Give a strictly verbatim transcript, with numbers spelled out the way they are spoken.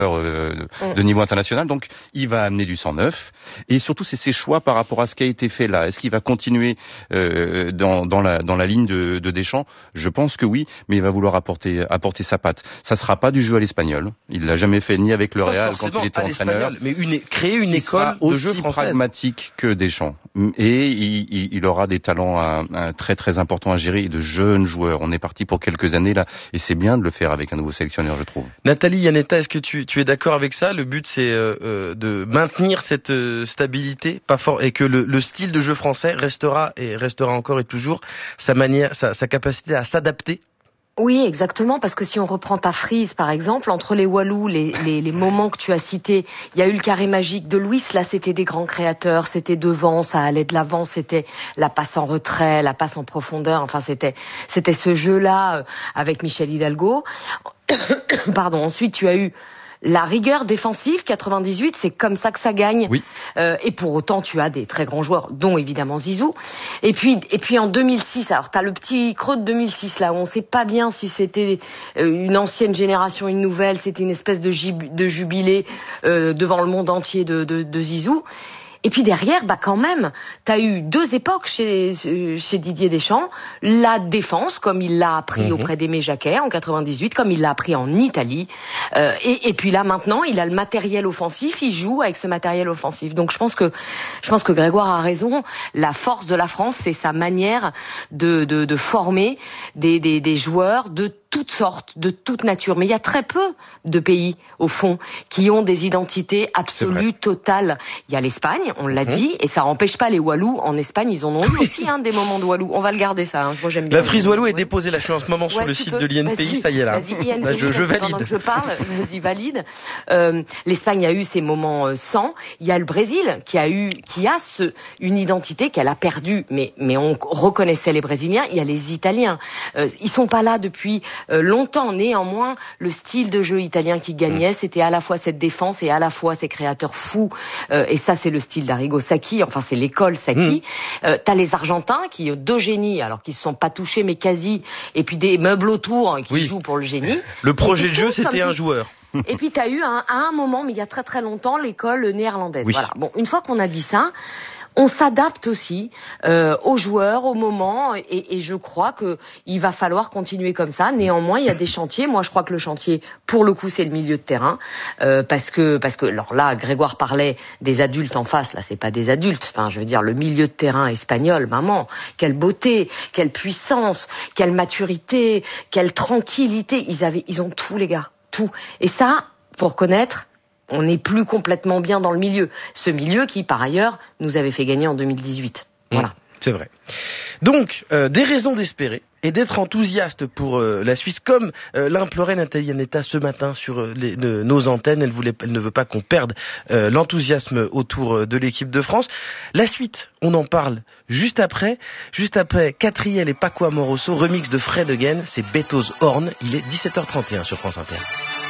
Euh, de niveau international, donc il va amener du sang neuf, et surtout c'est ses choix par rapport à ce qui a été fait là. Est-ce qu'il va continuer euh, dans, dans la dans la ligne de, de Deschamps? Je pense que oui, mais il va vouloir apporter apporter sa patte. Ça sera pas du jeu à l'espagnol. Il l'a jamais fait ni avec le pas Real quand il était entraîneur. Mais une, créer une il école de jeu française. Aussi pragmatique que Deschamps, et il, il, il aura des talents à, à très très importants à gérer et de jeunes joueurs. On est parti pour quelques années là, et c'est bien de le faire avec un nouveau sélectionneur, je trouve. Nathalie Iannetta, est-ce que tu Tu es d'accord avec ça? Le but, c'est euh, de maintenir cette euh, stabilité, pas fort, et que le, le style de jeu français restera et restera encore et toujours sa manière, sa, sa capacité à s'adapter. Oui, exactement, parce que si on reprend ta frise, par exemple, entre les Walous, les, les, les moments que tu as cités, il y a eu le carré magique de Luis, là c'était des grands créateurs, c'était devant, ça allait de l'avant, c'était la passe en retrait, la passe en profondeur, enfin c'était c'était ce jeu-là euh, avec Michel Hidalgo. Pardon, ensuite tu as eu la rigueur défensive, quatre-vingt-dix-huit, c'est comme ça que ça gagne. Oui. Euh, et pour autant, tu as des très grands joueurs, dont évidemment Zizou. Et puis, et puis en deux mille six, alors t'as le petit creux de deux mille six là, où on sait pas bien si c'était une ancienne génération, une nouvelle, c'était une espèce de, jub- de jubilé euh, devant le monde entier de, de, de Zizou. Et puis derrière, bah quand même, t'as eu deux époques chez, chez Didier Deschamps. La défense, comme il l'a appris mmh. auprès d'Aimé Jacquet en quatre-vingt-dix-huit, comme il l'a appris en Italie. Euh, et, et puis là, maintenant, il a le matériel offensif, il joue avec ce matériel offensif. Donc je pense que, je pense que Grégoire a raison. La force de la France, c'est sa manière de, de, de former des, des, des joueurs de toutes sortes, de toute nature. Mais il y a très peu de pays, au fond, qui ont des identités absolues, totales. Il y a l'Espagne, on l'a mmh. dit, et ça n'empêche pas les Walous. En Espagne, ils en ont eu aussi hein, des moments de Walous. On va le garder ça. Hein. Moi, j'aime bien. La frise Walou est déposée là. Je suis en ce moment ouais, sur le site peux. de l'I N P I. Ça y est là. Vas-y, I N P I, là je, je valide. Pendant que je parle, vas-y, valide. Euh, L'Espagne a eu ses moments euh, sans. Il y a le Brésil qui a eu, qui a ce, une identité qu'elle a perdue, mais mais on reconnaissait les Brésiliens. Il y a les Italiens. Euh, ils sont pas là depuis euh, longtemps. Néanmoins, le style de jeu italien qui gagnait, c'était à la fois cette défense et à la fois ces créateurs fous. Euh, et ça, c'est le style d'Arrigo Sacchi. Enfin, c'est l'école Sacchi. Mmh. Euh, t'as les Argentins qui, deux génies, alors qu'ils se sont pas touchés, mais quasi. Et puis des meubles autour qui oui. jouent pour le génie. Le projet de jeu, c'était un joueur. Et puis t'as eu un, à un moment, mais il y a très très longtemps, l'école néerlandaise. Oui. Voilà. Bon, une fois qu'on a dit ça, on s'adapte aussi euh, aux joueurs, au moment, et, et je crois que il va falloir continuer comme ça. Néanmoins, il y a des chantiers. Moi, je crois que le chantier, pour le coup, c'est le milieu de terrain, euh, parce que parce que alors là, Grégoire parlait des adultes en face. Là, c'est pas des adultes. Enfin, je veux dire, le milieu de terrain espagnol, maman, quelle beauté, quelle puissance, quelle maturité, quelle tranquillité. Ils avaient, ils ont tout, les gars, tout. Et ça, pour connaître. On n'est plus complètement bien dans le milieu. Ce milieu qui, par ailleurs, nous avait fait gagner en deux mille dix-huit. Voilà. Mmh, c'est vrai. Donc, euh, des raisons d'espérer et d'être enthousiaste pour euh, la Suisse, comme euh, l'implorait Nathalie Iannetta ce matin sur euh, les, de, nos antennes. Elle, voulait, elle ne veut pas qu'on perde euh, l'enthousiasme autour de l'équipe de France. La suite, on en parle juste après. Juste après, Catriel et Paco Amoroso, remix de Fred Again. C'est Beto's Horn. Il est dix-sept heures trente et un sur France Inter.